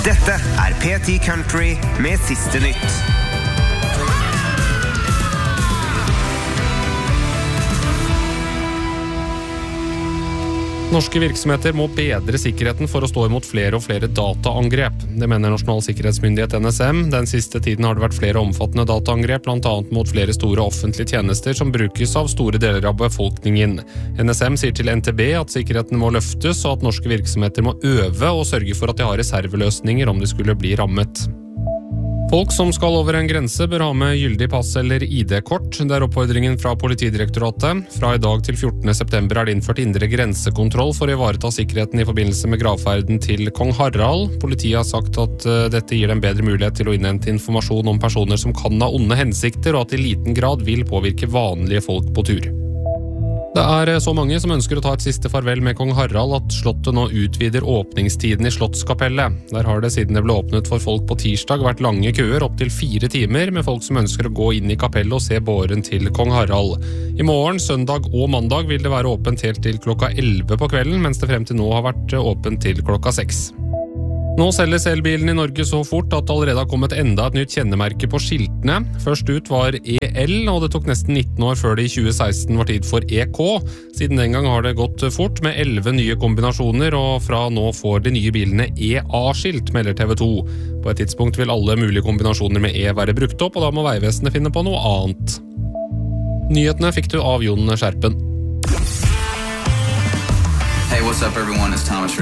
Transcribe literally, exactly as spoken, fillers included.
Dette er P ti Country med siste nytt. Norske virksomheter må bedre sikkerheten for å stå imot flere og flere dataangrep. Det mener Nasjonal sikkerhetsmyndighet N S M. Den siste tiden har det vært flere omfattende dataangrep, blant annet mot flere store offentlige tjenester som brukes av store deler av befolkningen. N S M sier til N T B at sikkerheten må løftes, og at norske virksomheter må øve og sørge for at de har reserveløsninger om de skulle bli rammet. Folk som skal over en grense bør ha med gyldig pass eller I D-kort. Det er oppfordringen fra Politidirektoratet. Fra i dag til fjortende september er det innført indre grensekontroll for å ivareta sikkerheten i forbindelse med gravferden til Kong Harald. Politiet har sagt at dette gir dem bedre mulighet til å innhente informasjon om personer som kan ha onde hensikter, og at i liten grad vil påvirke vanlige folk på tur. Det er så mange som ønsker å ta et siste farvel med Kong Harald at slottet nå utvider åpningstiden i Slottskapellet. Der har det siden det ble åpnet for folk på tirsdag vært lange køer opp til fire timer med folk som ønsker å gå inn i kapellet og se båren til Kong Harald. I morgen, søndag og mandag vil det være åpent helt til klokka elleve på kvelden, mens det frem til nå har vært åpent til klokka seks. Nå selges elbilen i Norge så fort at det allerede har kommet enda et nytt kjennemerke på skiltene. Først ut var E L, og det tok nesten nitten år før det i tjue seksten var tid for E K. Siden den gang har det gått fort med elleve nye kombinasjoner, og fra nå får de nye bilene E A-skilt, melder T V to. På et tidspunkt vil alle mulige kombinasjoner med E være brukt opp, og da må Veivesenet finne på noe annet. Nyhetene fikk du av Jon Skjerpen. Hey, what's up everyone? It's Thomas